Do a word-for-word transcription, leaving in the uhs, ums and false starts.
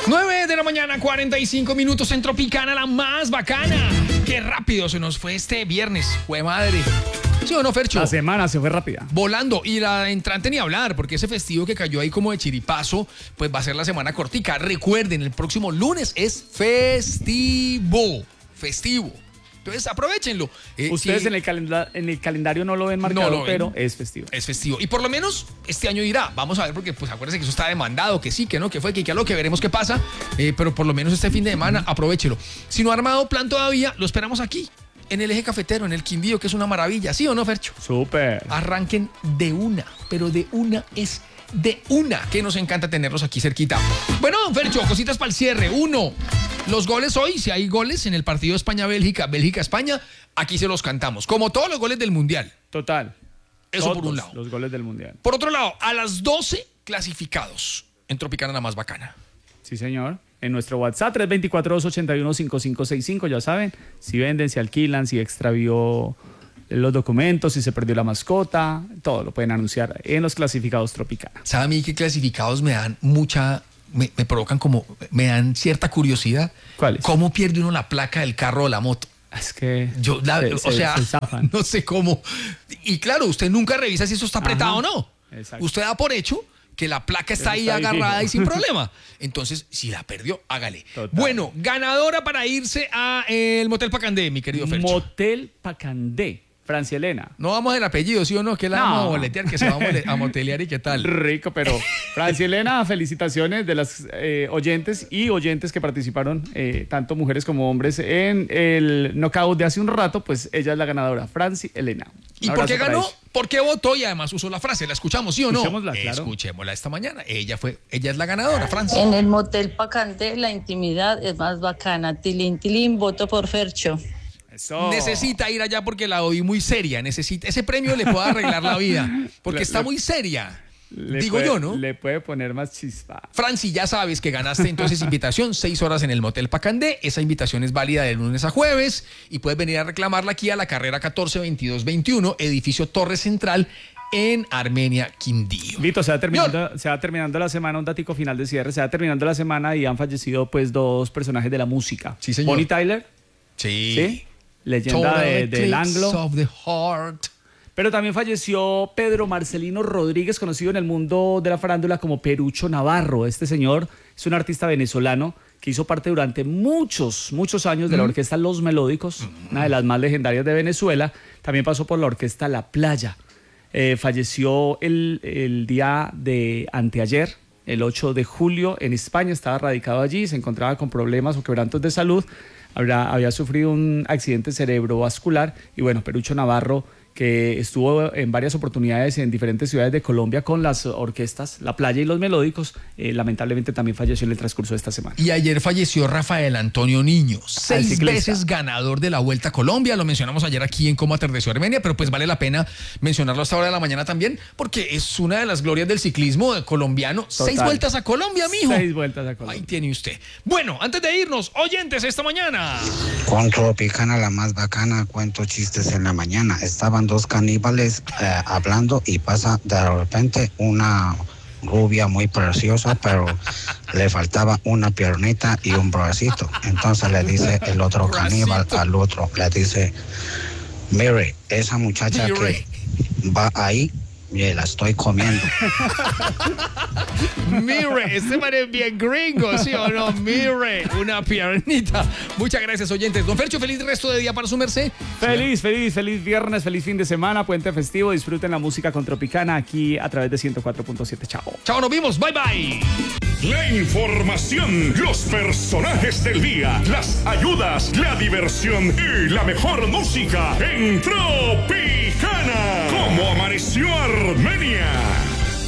nueve de la mañana, cuarenta y cinco minutos en Tropicana, la más bacana. Qué rápido se nos fue este viernes, fue madre. ¿Sí o no, Fercho? La semana se fue rápida. Volando. Y la entrante ni hablar, porque ese festivo que cayó ahí como de chiripazo, pues va a ser la semana cortica. Recuerden, el próximo lunes es festivo. Festivo. Entonces, aprovechenlo. Eh, Ustedes si, en, el calenda- en el calendario no lo ven marcado, no lo ven, pero es festivo. Es festivo. Y por lo menos este año irá. Vamos a ver, porque pues acuérdense que eso está demandado, que sí, que no, que fue, que ya lo que veremos qué pasa. Eh, pero por lo menos este fin de semana, aprovechelo. Si no ha armado plan todavía, lo esperamos aquí, en el Eje Cafetero, en el Quindío, que es una maravilla. ¿Sí o no, Fercho? Súper. Arranquen de una, pero de una es de una, que nos encanta tenerlos aquí cerquita. Bueno, don Fercho, cositas para el cierre. Uno, los goles hoy, si hay goles en el partido España-Bélgica, Bélgica-España, aquí se los cantamos, como todos los goles del Mundial. Total. Eso Todos por un lado. Los goles del Mundial. Por otro lado, a las doce clasificados en Tropicana, la más bacana. Sí, señor. En nuestro WhatsApp, tres dos cuatro, dos ocho uno, cinco cinco seis cinco, ya saben, si venden, si alquilan, si extravió los documentos, si se perdió la mascota, todo lo pueden anunciar en los clasificados Tropicana. ¿Sabe a mí qué clasificados me dan mucha, me, me provocan como, me dan cierta curiosidad? ¿Cuáles? ¿Cómo pierde uno la placa del carro o la moto? Es que yo, la, se, o se, sea, se no sé cómo. Y claro, usted nunca revisa si eso está apretado. Ajá, o no. Exacto. Usted da por hecho que la placa está, está ahí agarrada y sin problema. Entonces, si la perdió, hágale. Total. Bueno, ganadora para irse a el Motel Pacandé, mi querido Fercho. Motel Pacandé. Francia Elena. No vamos del apellido, ¿sí o no? Que la no. vamos a boletear, que se va a motelear y qué tal. Rico, pero Francia Elena, felicitaciones de las eh, oyentes y oyentes que participaron, eh, tanto mujeres como hombres, en el knockout de hace un rato, pues ella es la ganadora, Francia Elena. ¿Y por qué ganó? ¿Por qué votó? Y además usó la frase, ¿la escuchamos, sí o no? Escuchémosla, claro. Escuchémosla esta mañana. Ella fue, ella es la ganadora, Francia. En el Motel Pacandé la intimidad es más bacana. Tilín, tilín, voto por Fercho. Eso. Necesita ir allá porque la oí muy seria. Necesita, ese premio le puede arreglar la vida porque le, está le, muy seria. Digo puede, yo, ¿no? Le puede poner más chispa. Franci, ya sabes que ganaste entonces invitación, seis horas en el Motel Pacandé. Esa invitación es válida de lunes a jueves y puedes venir a reclamarla aquí a la carrera catorce veintidós veintiuno, edificio Torre Central, en Armenia, Quindío. Vito, se va, terminando, se va terminando la semana, un datico final de cierre, se va terminando la semana y han fallecido pues dos personajes de la música. Sí, señor. Bonnie Tyler. Sí. ¿Sí? Leyenda de, del anglo. Of the heart. Pero también falleció Pedro Marcelino Rodríguez, conocido en el mundo de la farándula como Perucho Navarro. Este señor es un artista venezolano que hizo parte durante muchos, muchos años de la orquesta Los Melódicos, mm. una de las más legendarias de Venezuela. También pasó por la orquesta La Playa. Eh, falleció el, el día de anteayer, el ocho de julio, en España. Estaba radicado allí, se encontraba con problemas o quebrantos de salud. Había, había sufrido un accidente cerebrovascular y bueno, Perucho Navarro, que estuvo en varias oportunidades en diferentes ciudades de Colombia con las orquestas La Playa y Los Melódicos, eh, lamentablemente también falleció en el transcurso de esta semana. Y ayer falleció Rafael Antonio Niño, seis veces ganador de la Vuelta a Colombia. Lo mencionamos ayer aquí en Cómo Atardeció Armenia, pero pues vale la pena mencionarlo a esta hora de la mañana también, porque es una de las glorias del ciclismo colombiano. Total. Seis vueltas a Colombia, mijo. Seis vueltas a Colombia. Ahí tiene usted. Bueno, antes de irnos, oyentes, esta mañana. Con Tropicana, la más bacana, cuento chistes en la mañana. Estaban dos caníbales eh, hablando y pasa de repente una rubia muy preciosa, pero le faltaba una piernita y un bracito. Entonces le dice el otro caníbal al otro, le dice, mire, esa muchacha que va ahí, y la estoy comiendo. Mire, este man es bien gringo, ¿sí o no? Mire, una piernita. Muchas gracias, oyentes. Don Fercho, feliz resto de día para su merced. Feliz, feliz, feliz viernes, feliz fin de semana, puente festivo. Disfruten la música con Tropicana aquí a través de ciento cuatro punto siete. Chao. Chao, nos vimos. Bye, bye. La información, los personajes del día, las ayudas, la diversión y la mejor música en Tropicana. ¿Cómo amaneció Armenia?